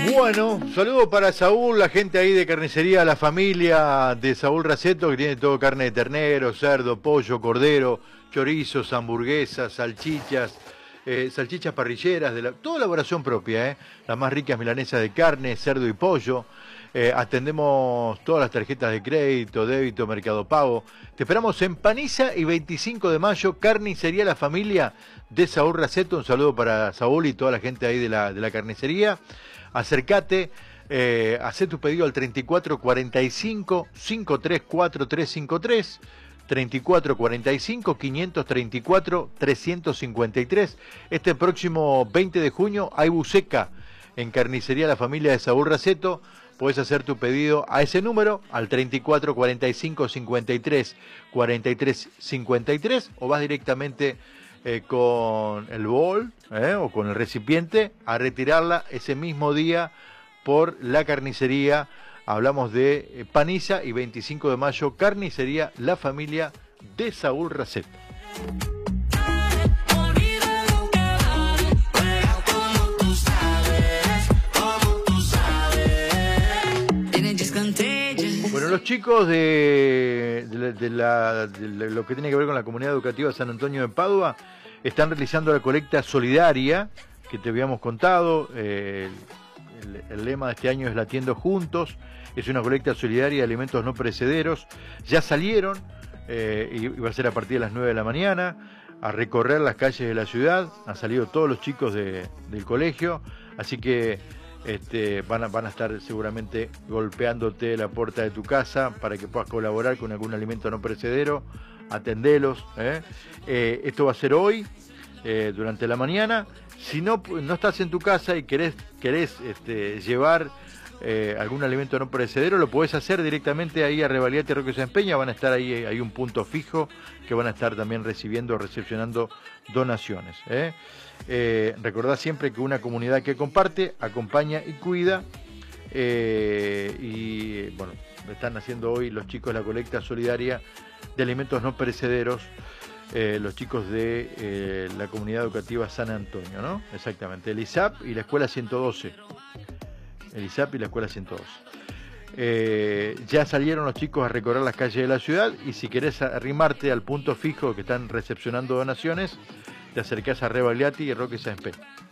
Bueno, saludo para Saúl, la gente ahí de carnicería, la familia de Saúl Raceto, que tiene todo: carne de ternero, cerdo, pollo, cordero, chorizos, hamburguesas, salchichas, salchichas parrilleras, toda elaboración propia, las más ricas milanesas de carne, cerdo y pollo. Atendemos todas las tarjetas de crédito, débito, Mercado Pago. Te esperamos en Paniza y 25 de mayo, carnicería La Familia de Saúl Raceto. Un saludo para Saúl y toda la gente ahí de la carnicería. Acércate, hacé tu pedido al 3445 534 353, 3445 534 353. Este próximo 20 de junio hay buceca en Carnicería La Familia de Saúl Raceto. Puedes hacer tu pedido a ese número, al 3445 53 43 53, o vas directamente con el bol o con el recipiente a retirarla ese mismo día por la carnicería. Hablamos de Paniza y 25 de mayo, Carnicería La Familia de Saúl Raceto. Bueno, los chicos de lo que tiene que ver con la comunidad educativa San Antonio de Padua están realizando la colecta solidaria que te habíamos contado. El lema de este año es Latiendo Juntos. Es una colecta solidaria de alimentos no perecederos. Ya salieron, y va a ser a partir de las 9 de la mañana, a recorrer las calles de la ciudad. Han salido todos los chicos del colegio, así que van a estar seguramente golpeándote la puerta de tu casa para que puedas colaborar con algún alimento no perecedero. Atendelos. Esto va a ser hoy, durante la mañana. Si no estás en tu casa y querés llevar algún alimento no perecedero, lo podés hacer directamente ahí a Revalidati y Roque Sáenz Peña. Van a estar ahí, hay un punto fijo que van a estar también recepcionando donaciones. Recordá siempre que una comunidad que comparte, acompaña y cuida. Y bueno, están haciendo hoy los chicos la colecta solidaria de alimentos no perecederos, los chicos de la comunidad educativa San Antonio, ¿no? Exactamente, el ISAP y la Escuela 112. El ISAP y la Escuela 112. Ya salieron los chicos a recorrer las calles de la ciudad, y si querés arrimarte al punto fijo que están recepcionando donaciones, te acercás a Revalidati y Roque Sáenz Peña.